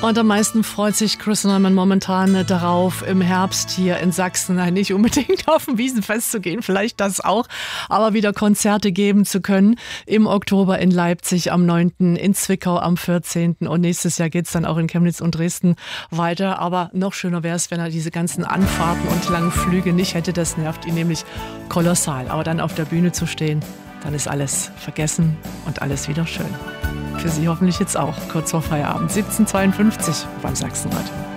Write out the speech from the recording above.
Und am meisten freut sich Chris Neumann momentan darauf, im Herbst hier in Sachsen nicht unbedingt auf ein Wiesenfest zu gehen, vielleicht das auch, aber wieder Konzerte geben zu können. Im Oktober in Leipzig am 9., in Zwickau am 14. und nächstes Jahr geht's dann auch in Chemnitz und Dresden weiter. Aber noch schöner wäre es, wenn er diese ganzen Anfahrten und langen Flüge nicht hätte. Das nervt ihn nämlich kolossal. Aber dann auf der Bühne zu stehen, dann ist alles vergessen und alles wieder schön. Für Sie hoffentlich jetzt auch, kurz vor Feierabend, 17:52 beim Sachsenradio.